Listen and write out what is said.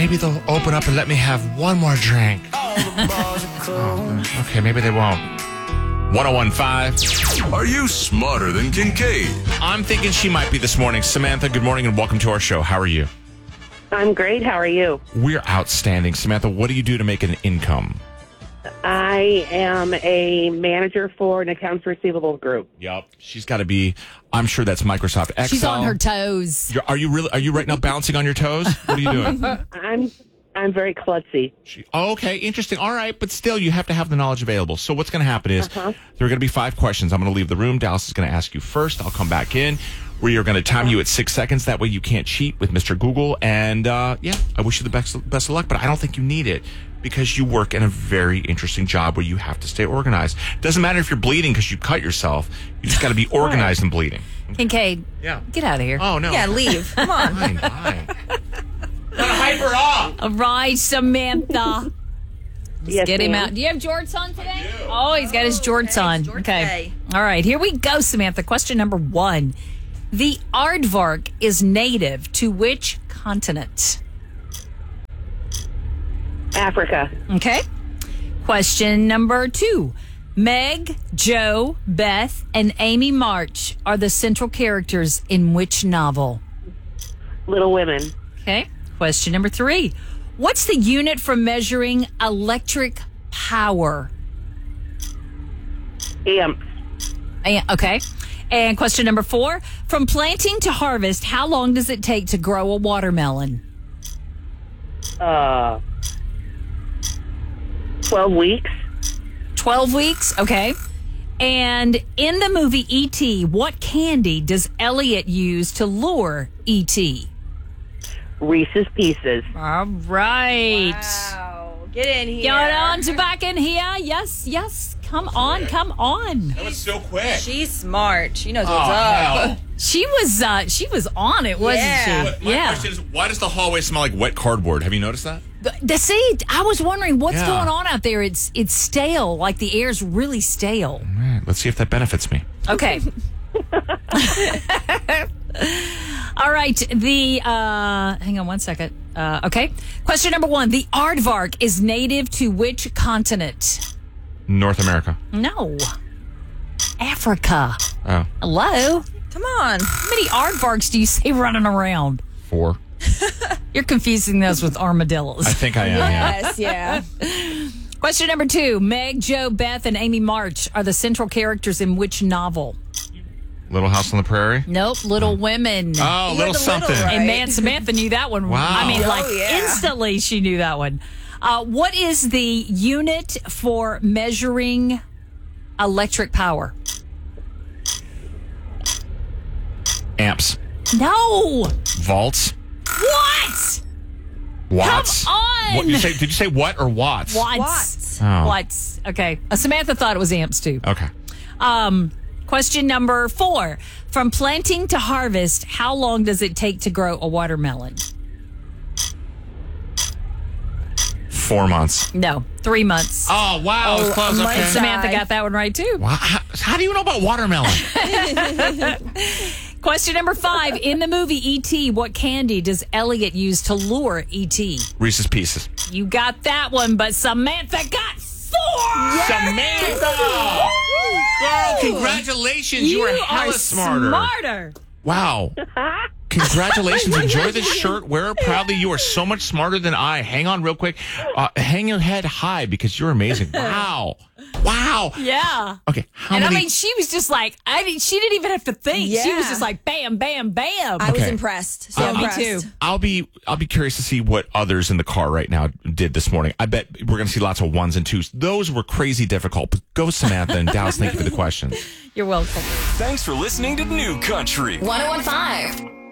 maybe they'll open up and let me have one more drink. Okay, maybe they won't. 1015. Are you smarter than Kincaid? I'm thinking she might be this morning. Samantha, good morning and welcome to our show. How are you? I'm great. How are you? We're outstanding. Samantha, what do you do to make an income? I am a manager for an accounts receivable group. Yep. She's got to be, I'm sure that's Microsoft Excel. She's on her toes. Are you right now bouncing on your toes? What are you doing? I'm very klutzy. Okay, interesting. All right, but still, you have to have the knowledge available. So what's going to happen is there are going to be 5 questions. I'm going to leave the room. Dallas is going to ask you first. I'll come back in. We are going to time you at 6 seconds. That way you can't cheat with Mr. Google. And, I wish you the best of luck, but I don't think you need it because you work in a very interesting job where you have to stay organized. Doesn't matter if you're bleeding because you cut yourself. You just got to be organized and bleeding. Kincaid, get out of here. Oh, no. Yeah, leave. Come on. Fine. Gotta hype her up. All right, Samantha. Yes, Get him ma'am. out. Do you have jorts on today? Oh, he's got his jorts on. Jorts Okay. day. All right, here we go, Samantha. Question number 1. The aardvark is native to which continent? Africa. Okay. Question number 2. Meg, Joe, Beth, and Amy March are the central characters in which novel? Little Women. Okay. Question number 3. What's the unit for measuring electric power? Amps. Okay. And question number 4. From planting to harvest, how long does it take to grow a watermelon? 12 weeks. 12 weeks. Okay. And in the movie E.T., what candy does Elliot use to lure E.T.? Reese's Pieces. All right. Wow. Get in here. Get on to back in here. Yes. Come on. That was so quick. She's smart. She knows what's hell. up. She was on it, wasn't Yeah. she? My question is, why does the hallway smell like wet cardboard? Have you noticed that? See, I was wondering what's Yeah. going on out there. It's stale. Like the air's really stale. All right, let's see if that benefits me. Okay. All right. Hang on one second. Okay. Question number 1. The aardvark is native to which continent? North America. No. Africa. Oh, Hello? Come on. How many aardvarks do you see running around? 4. You're confusing those with armadillos. I think I am, yeah. Yes, yeah. Question number 2. Meg, Joe, Beth, and Amy March are the central characters in which novel? Little House on the Prairie? Nope. Little Women. Oh, You little had the something. little, right? And man, Samantha knew that one. Wow. I mean, like yeah. instantly she knew that one. What is the unit for measuring electric power? Amps. No. Volts. What? Watts. Come on. What, did you say what or watts? Watts. Oh. Watts. Okay. Samantha thought it was amps too. Okay. Question number 4. From planting to harvest, how long does it take to grow a watermelon? 4 months. No, 3 months. Oh, wow. It was close. my Okay. God. Samantha got that one right too. Wow. How do you know about watermelon? Question number 5. In the movie E.T., what candy does Elliot use to lure E.T.? Reese's Pieces. You got that one, but Samantha got 4! Samantha! Girl, congratulations. You are hella smarter. Wow. Congratulations. Enjoy this shirt. Wear it proudly. You are so much smarter than I. Hang on real quick. Hang your head high because you're amazing. Wow. Yeah. Okay. How And many? I mean, she was just like, she didn't even have to think. She was Yeah. just like, bam, bam, bam. I was Okay. impressed. So Yeah, me impressed. too. I'll be curious to see what others in the car right now did this morning. I bet we're going to see lots of 1s and 2s. Those were crazy difficult. But go Samantha and Dallas. Thank you for the question. You're welcome. Thanks for listening to New Country. 1015.